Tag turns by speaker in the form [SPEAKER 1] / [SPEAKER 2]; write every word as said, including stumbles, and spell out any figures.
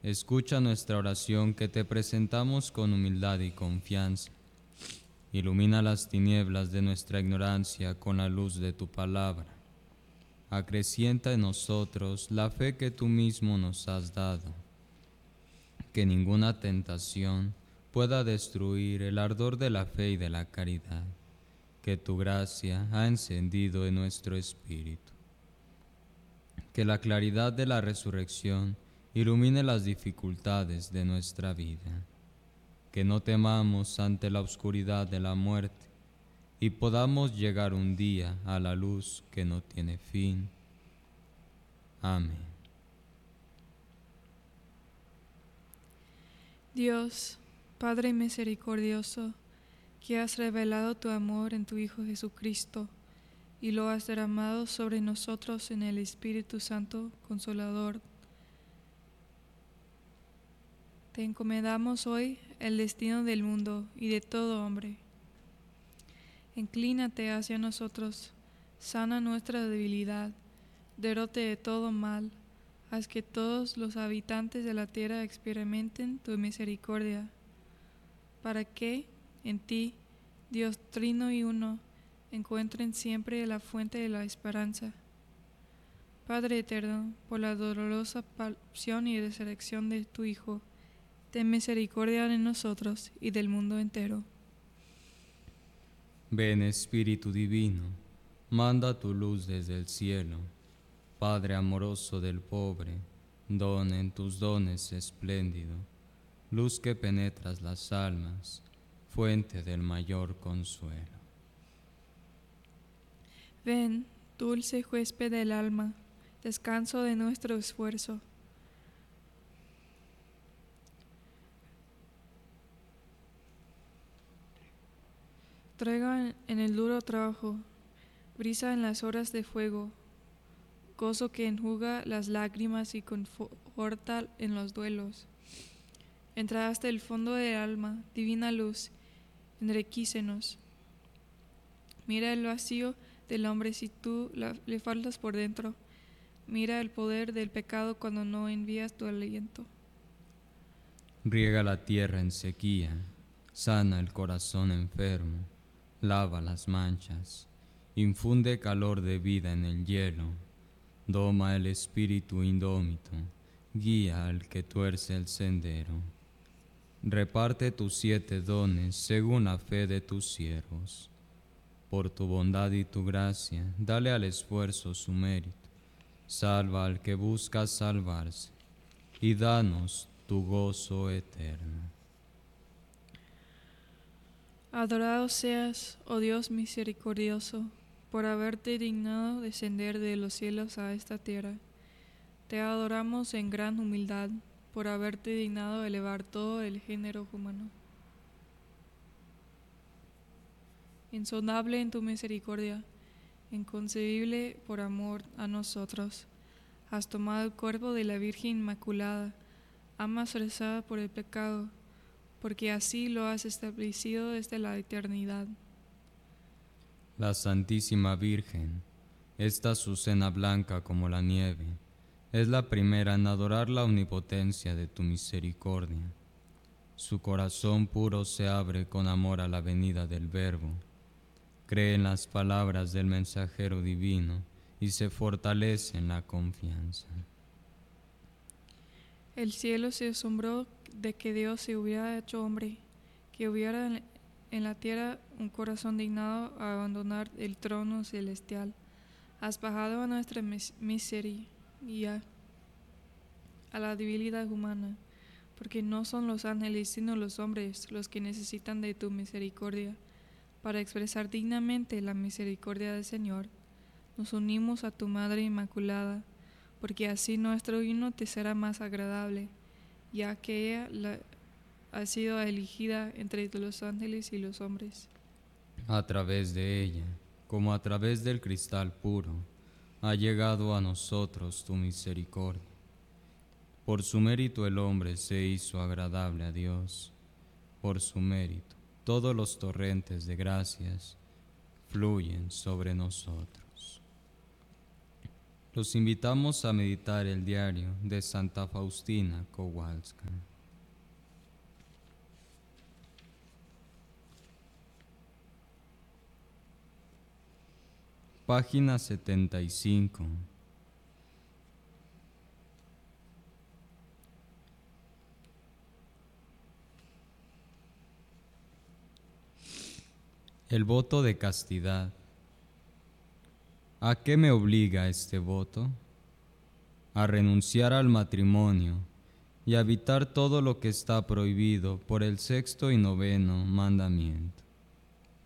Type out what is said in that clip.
[SPEAKER 1] escucha nuestra oración que te presentamos con humildad y confianza. Ilumina las tinieblas de nuestra ignorancia con la luz de tu palabra. Acrecienta en nosotros la fe que tú mismo nos has dado. Que ninguna tentación pueda destruir el ardor de la fe y de la caridad que tu gracia ha encendido en nuestro espíritu. Que la claridad de la resurrección ilumine las dificultades de nuestra vida. Que no temamos ante la oscuridad de la muerte y podamos llegar un día a la luz que no tiene fin. Amén.
[SPEAKER 2] Dios, Padre misericordioso, que has revelado tu amor en tu Hijo Jesucristo y lo has derramado sobre nosotros en el Espíritu Santo Consolador, te encomendamos hoy el destino del mundo y de todo hombre. Inclínate hacia nosotros, sana nuestra debilidad, derrote de todo mal, haz que todos los habitantes de la tierra experimenten tu misericordia, para que en ti, Dios trino y uno, encuentren siempre la fuente de la esperanza. Padre eterno, por la dolorosa pasión y resurrección de tu Hijo, ten misericordia de nosotros y del mundo entero.
[SPEAKER 1] Ven Espíritu Divino, manda tu luz desde el cielo. Padre amoroso del pobre, don en tus dones espléndido, luz que penetras las almas, fuente del mayor consuelo.
[SPEAKER 2] Ven, dulce huésped del alma, descanso de nuestro esfuerzo. Traiga en el duro trabajo, brisa en las horas de fuego, gozo que enjuga las lágrimas y conforta en los duelos. Entra hasta el fondo del alma, divina luz, enriquícenos. Mira el vacío del hombre si tú la, le faltas por dentro. Mira el poder del pecado cuando no envías tu aliento.
[SPEAKER 1] Riega la tierra en sequía, sana el corazón enfermo, lava las manchas, infunde calor de vida en el hielo, doma el espíritu indómito, guía al que tuerce el sendero. Reparte tus siete dones según la fe de tus siervos. Por tu bondad y tu gracia, dale al esfuerzo su mérito. Salva al que busca salvarse, y danos tu gozo eterno.
[SPEAKER 2] Adorado seas, oh Dios misericordioso, por haberte dignado descender de los cielos a esta tierra. Te adoramos en gran humildad, por haberte dignado elevar todo el género humano. Insondable en tu misericordia, inconcebible por amor a nosotros, has tomado el cuerpo de la Virgen Inmaculada, amas rezada por el pecado, porque así lo has establecido desde la eternidad.
[SPEAKER 1] La Santísima Virgen, esta azucena blanca como la nieve, es la primera en adorar la omnipotencia de tu misericordia. Su corazón puro se abre con amor a la venida del Verbo. Cree en las palabras del mensajero divino y se fortalece en la confianza.
[SPEAKER 2] El cielo se asombró de que Dios se hubiera hecho hombre, que hubiera en la tierra un corazón dignado a abandonar el trono celestial. Has bajado a nuestra miseria, a la debilidad humana, porque no son los ángeles sino los hombres los que necesitan de tu misericordia. Para expresar dignamente la misericordia del Señor, nos unimos a tu Madre Inmaculada, porque así nuestro himno te será más agradable, ya que ella la, ha sido elegida entre los ángeles y los hombres.
[SPEAKER 1] A través de ella, como a través del cristal puro, ha llegado a nosotros tu misericordia. Por su mérito el hombre se hizo agradable a Dios. Por su mérito, todos los torrentes de gracias fluyen sobre nosotros. Los invitamos a meditar el diario de Santa Faustina Kowalska. Página setenta y cinco. El voto de castidad. ¿A qué me obliga este voto? A renunciar al matrimonio y a evitar todo lo que está prohibido por el sexto y noveno mandamiento.